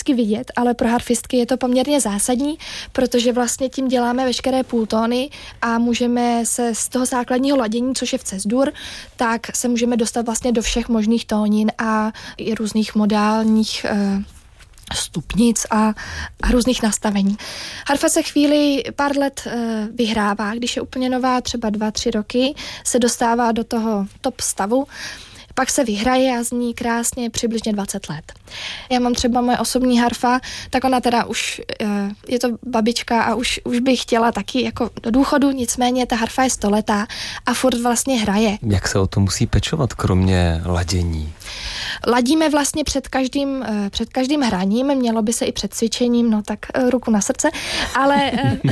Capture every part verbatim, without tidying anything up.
vždycky vidět, ale pro harfistky je to poměrně zásadní, protože vlastně tím děláme veškeré půltóny a můžeme se z toho základního ladění, což je v C-dur, tak se můžeme dostat vlastně do všech možných tónin a i různých modálních uh, stupnic a, a různých nastavení. Harfa se chvíli pár let uh, vyhrává, když je úplně nová, třeba dva, tři roky, se dostává do toho top stavu, pak se vyhraje a zní krásně přibližně dvacet let. Já mám třeba moje osobní harfa, tak ona teda už je to babička a už, už bych chtěla taky jako do důchodu, nicméně ta harfa je stoletá a furt vlastně hraje. Jak se o to musí pečovat, kromě ladění? Ladíme vlastně před každým, před každým hraním, mělo by se i před cvičením, no tak ruku na srdce, ale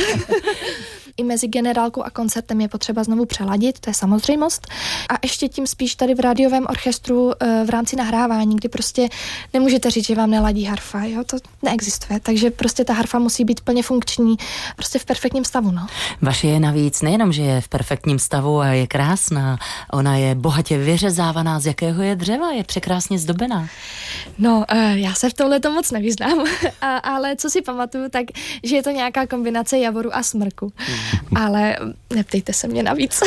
i mezi generálkou a koncertem je potřeba znovu přeladit, to je samozřejmost. A ještě tím spíš tady v rádiovém orchestru v rámci nahrávání, kdy prostě nemůžete říct, že vám neladí harfa, jo, to neexistuje, takže prostě ta harfa musí být plně funkční, prostě v perfektním stavu, no. Vaše je navíc nejenom, že je v perfektním stavu a je krásná, ona je bohatě vyřezávaná, z jakého je dřeva, je překrásně zdobená. No, já se v tomhle to moc nevyznám, a, ale co si pamatuju, tak, že je to nějaká kombinace javoru a smrku. Ale neptejte se mě navíc.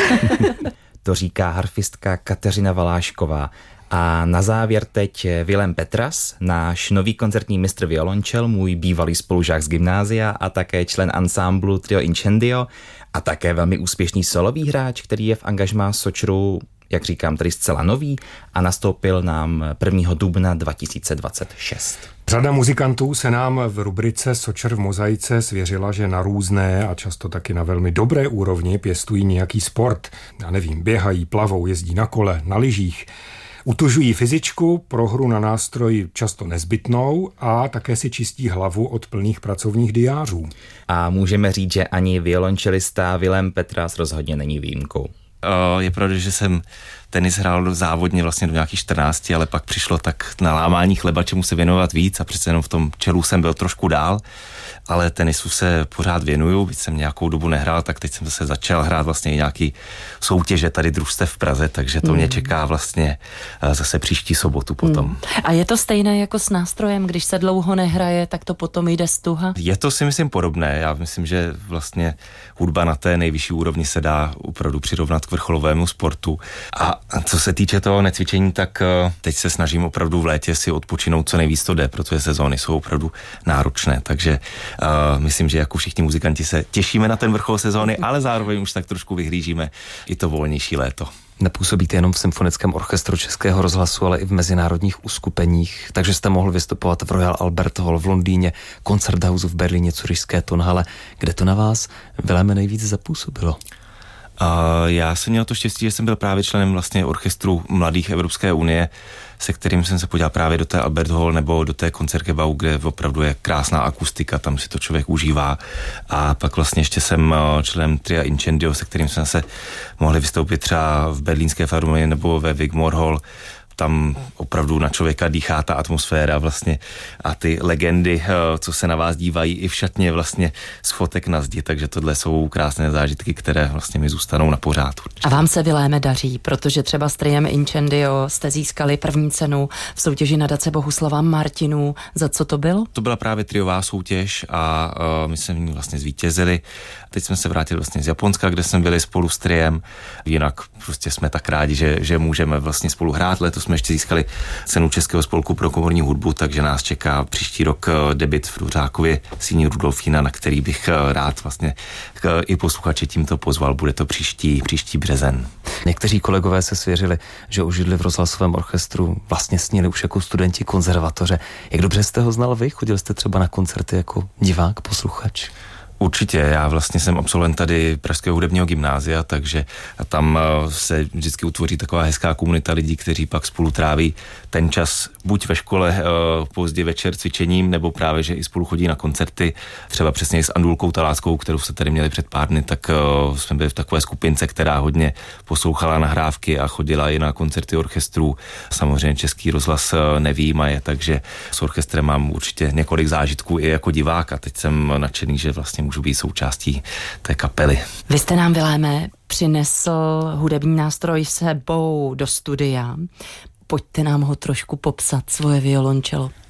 To říká harfistka Kateřina Valášková. A na závěr teď Vilém Petras, náš nový koncertní mistr violončel, můj bývalý spolužák z gymnázia a také člen ansámblu Trio Incendio a také velmi úspěšný solový hráč, který je v angažmá Sočru, jak říkám, tady zcela nový a nastoupil nám prvního dubna dva tisíce dvacet šest. Řada muzikantů se nám v rubrice Sočer v mozaice svěřila, že na různé a často taky na velmi dobré úrovni pěstují nějaký sport. Já nevím, běhají, plavou, jezdí na kole, na lyžích. Utužují fyzičku, pro hru na nástroji často nezbytnou a také si čistí hlavu od plných pracovních diářů. A můžeme říct, že ani violončelista Vilém Petras rozhodně není výjimkou. Je pravda, že jsem tenis hrál závodně vlastně do nějakých čtrnácti, ale pak přišlo tak na lámání chleba, čemu se věnovat víc a přece jenom v tom čelu jsem byl trošku dál, ale tenisu se pořád věnuju, byť jsem nějakou dobu nehrál, tak teď jsem zase začal hrát vlastně nějaký soutěže tady družstev v Praze, takže to mm. mě čeká vlastně zase příští sobotu potom. Mm. A je to stejné jako s nástrojem, když se dlouho nehraje, tak to potom jde stuha? Je to si myslím podobné, já myslím, že vlastně hudba na té nejvyšší úrovni se dá opravdu přirovnat k vrcholovému sportu. A co se týče toho necvičení, tak teď se snažím opravdu v létě si odpočinout co nejvíc to jde, protože sezóny jsou opravdu náročné, takže uh, myslím, že jako všichni muzikanti se těšíme na ten vrchol sezóny, ale zároveň už tak trošku vyhlížíme i to volnější léto. Nepůsobíte jenom v Symfonickém orchestru Českého rozhlasu, ale i v mezinárodních uskupeních, takže jste mohl vystupovat v Royal Albert Hall v Londýně, Koncerthaus v Berlíně, Curyšské Tonhalle. Kde to na vás, Viléme, nejvíc zapůsobilo? Uh, já jsem měl to štěstí, že jsem byl právě členem vlastně orchestru mladých Evropské unie, se kterým jsem se podíval právě do té Albert Hall nebo do té Koncertgebouw, kde opravdu je krásná akustika, tam si to člověk užívá. A pak vlastně ještě jsem členem Tria Incendio, se kterým jsme se mohli vystoupit třeba v berlínské filharmonii nebo ve Wigmore Hall. Tam opravdu na člověka dýchá ta atmosféra vlastně a ty legendy, co se na vás dívají i v šatně vlastně z fotek na zdi, takže tohle jsou krásné zážitky, které vlastně mi zůstanou na pořád. A vám se, Viléme, daří, protože třeba s Triem Incendio jste získali první cenu v soutěži nadace Bohuslava Martinů. Za co to bylo? To byla právě triová soutěž a uh, my jsme v ní vlastně zvítězili. Teď jsme se vrátili vlastně z Japonska, kde jsme byli spolu s Triem. Jinak prostě jsme tak rádi, že, že můžeme vlastně spolu hrát. Letos jsme ještě získali cenu Českého spolku pro komorní hudbu, takže nás čeká příští rok debut v Dvořákově Síni Rudolfína, na který bych rád vlastně i posluchače tímto pozval. Bude to příští, příští březen. Někteří kolegové se svěřili, že u židli v rozhlasovém orchestru vlastně snili už jako studenti konzervatoře. Jak dobře jste ho znal vy? Chodil jste třeba na koncerty jako divák, posluchač? Určitě, já vlastně jsem absolvent tady Pražského hudebního gymnázia, takže tam se vždycky utvoří taková hezká komunita lidí, kteří pak spolu tráví ten čas buď ve škole pozdě večer cvičením, nebo právě, že i spolu chodí na koncerty. Třeba přesně s Andulkou Taláckou, kterou se tady měli před pár dny, tak jsme byli v takové skupince, která hodně poslouchala nahrávky a chodila i na koncerty orchestrů. Samozřejmě Český rozhlas nevyjímaje, takže s orchestrem mám určitě několik zážitků i jako divák a teď jsem nadšený, že vlastně můžu být součástí té kapely. Vy jste nám, Viléme, přinesl hudební nástroj sebou do studia. Pojďte nám ho trošku popsat, svoje violončelo.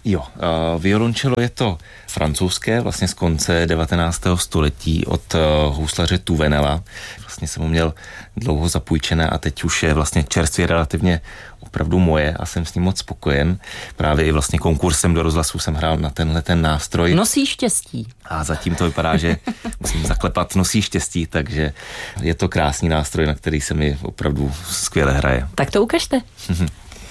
Jo, uh, violončelo je to francouzské, vlastně z konce devatenáctého století od uh, houslaře Tuvenela. Vlastně jsem ho měl dlouho zapůjčené a teď už je vlastně čerstvě relativně opravdu moje a jsem s ním moc spokojen. Právě i vlastně konkursem do rozhlasu jsem hrál na tenhle ten nástroj. Nosí štěstí. A zatím to vypadá, že musím zaklepat, nosí štěstí, takže je to krásný nástroj, na který se mi opravdu skvěle hraje. Tak to ukažte.